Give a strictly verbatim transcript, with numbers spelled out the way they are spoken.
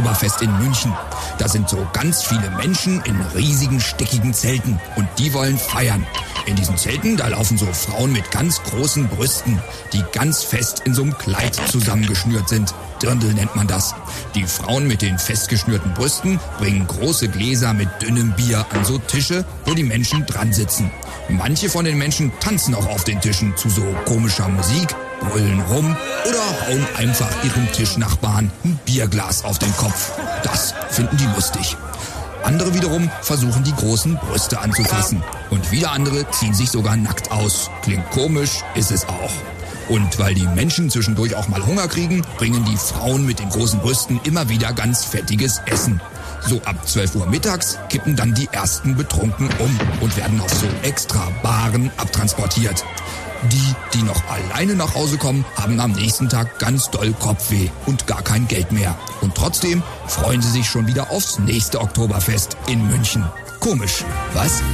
Oktoberfest in München. Da sind so ganz viele Menschen in riesigen, stickigen Zelten und die wollen feiern. In diesen Zelten, da laufen so Frauen mit ganz großen Brüsten, die ganz fest in so einem Kleid zusammengeschnürt sind. Dirndl nennt man das. Die Frauen mit den festgeschnürten Brüsten bringen große Gläser mit dünnem Bier an so Tische, wo die Menschen dran sitzen. Manche von den Menschen tanzen auch auf den Tischen zu so komischer Musik, brüllen rum oder hauen einfach ihrem Tischnachbarn ein Bierglas auf den Kopf. Das finden die lustig. Andere wiederum versuchen die großen Brüste anzufassen. Und wieder andere ziehen sich sogar nackt aus. Klingt komisch, ist es auch. Und weil die Menschen zwischendurch auch mal Hunger kriegen, bringen die Frauen mit den großen Brüsten immer wieder ganz fettiges Essen. So ab zwölf Uhr mittags kippen dann die ersten betrunken um und werden auf so extra Baren abtransportiert. Die, die noch alleine nach Hause kommen, haben am nächsten Tag ganz doll Kopfweh und gar kein Geld mehr. Und trotzdem freuen sie sich schon wieder aufs nächste Oktoberfest in München. Komisch, was?